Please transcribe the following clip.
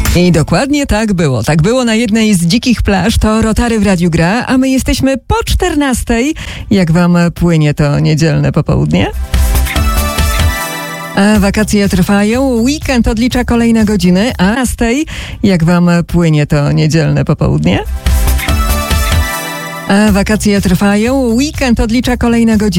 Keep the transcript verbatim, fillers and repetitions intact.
I dokładnie tak było. Tak było na jednej z dzikich plaż. To Rotary w Radiu Gra, a my jesteśmy po czternastej. Jak wam płynie to niedzielne popołudnie? A wakacje trwają, weekend odlicza kolejne godziny, a z tej, jak wam płynie to niedzielne popołudnie? A wakacje trwają, weekend odlicza kolejne godziny.